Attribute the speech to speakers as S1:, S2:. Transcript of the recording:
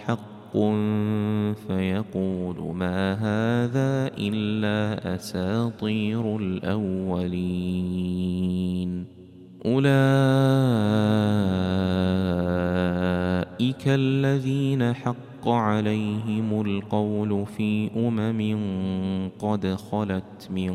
S1: حق فيقول ما هذا إلا أساطير الأولين. أولئك الذين حق عليهم القول في قد خلت من